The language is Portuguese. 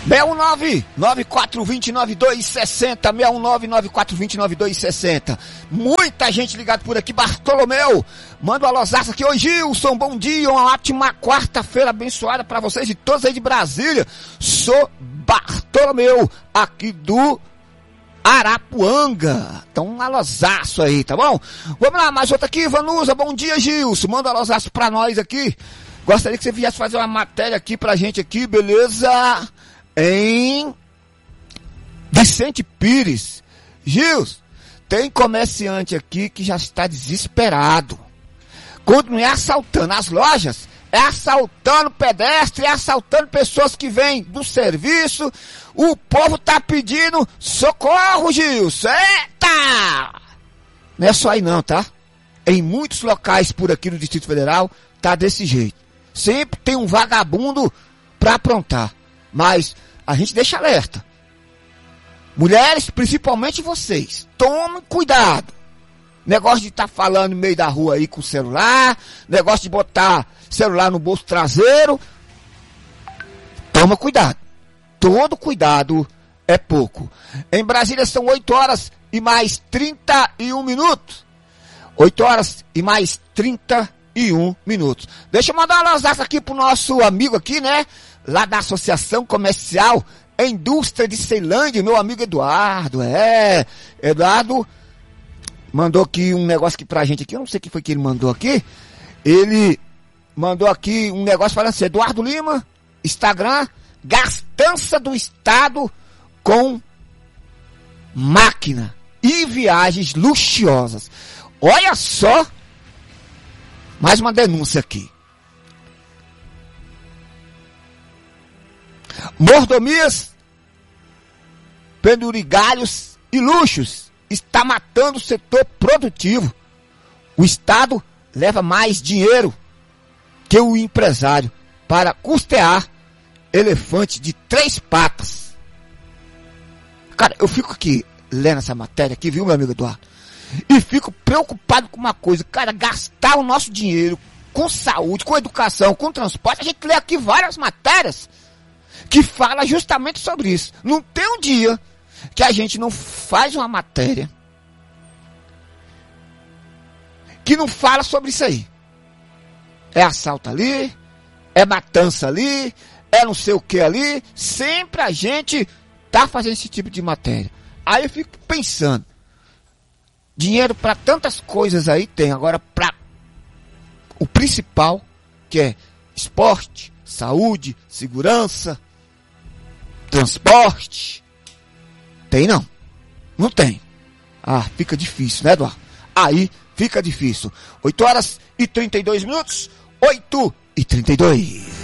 619-9420-9260, 619-9420-9260. Muita gente ligada por aqui. Bartolomeu, manda uma losaça aqui. Oi, Gilson, bom dia, uma ótima quarta-feira abençoada pra vocês e todos aí de Brasília. Sou Bartolomeu, aqui do Arapuanga. Então, um alosaço aí, tá bom? Vamos lá, mais outra aqui, Vanusa, bom dia, Gilson. Manda um alosaço pra nós aqui. Gostaria que você viesse fazer uma matéria aqui pra gente aqui, beleza? Em Vicente Pires. Gilson, tem comerciante aqui que já está desesperado. Quando não é assaltando as lojas, é assaltando pedestre, é assaltando pessoas que vêm do serviço. O povo tá pedindo socorro, Gilson. Eita! Não é só aí não, tá? Em muitos locais por aqui no Distrito Federal, tá desse jeito. Sempre tem um vagabundo pra aprontar. Mas a gente deixa alerta. Mulheres, principalmente vocês, tomem cuidado. Negócio de estar falando no meio da rua aí com o celular. Negócio de botar celular no bolso traseiro. Toma cuidado. Todo cuidado é pouco. Em Brasília são 8 horas e mais 31 minutos. 8 horas e mais 31 minutos. Deixa eu mandar uma losaça aqui pro nosso amigo aqui, né? Lá da Associação Comercial Indústria de Ceilândia, meu amigo Eduardo. Eduardo mandou aqui um negócio aqui pra gente aqui. Eu não sei o que foi que ele mandou aqui. Ele mandou aqui um negócio falando assim: Eduardo Lima, Instagram, gastança do Estado com máquina e viagens luxuosas. Olha só, mais uma denúncia aqui. Mordomias, pendurigalhos e luxos está matando o setor produtivo. O Estado leva mais dinheiro que o empresário para custear elefante de 3 patas. Cara, eu fico aqui lendo essa matéria aqui, viu, meu amigo Eduardo? E fico preocupado com uma coisa, cara, gastar o nosso dinheiro com saúde, com educação, com transporte. A gente lê aqui várias matérias que fala justamente sobre isso. Não tem um dia que a gente não faz uma matéria que não fala sobre isso aí. É assalto ali, é matança ali, é não sei o que ali. Sempre a gente tá fazendo esse tipo de matéria. Aí eu fico pensando, dinheiro para tantas coisas aí tem, agora para o principal, que é esporte, saúde, segurança, transporte, tem não? Não tem. Ah, fica difícil, né, Eduardo? Aí fica difícil. 8 horas e 32 minutos, 8 e 32.